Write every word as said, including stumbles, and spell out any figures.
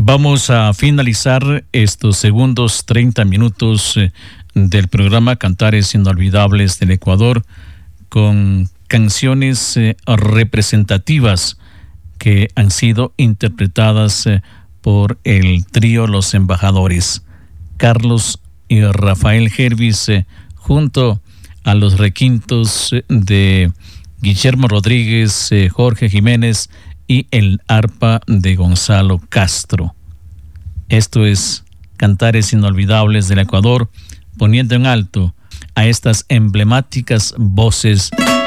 Vamos a finalizar estos segundos treinta minutos eh, del programa Cantares Inolvidables del Ecuador con canciones eh, representativas que han sido interpretadas eh, por el trío Los Embajadores, Carlos y Rafael Gervis, eh, junto a los requintos eh, de Guillermo Rodríguez, eh, Jorge Jiménez y el arpa de Gonzalo Castro. Esto es Cantares Inolvidables del Ecuador, poniendo en alto a estas emblemáticas voces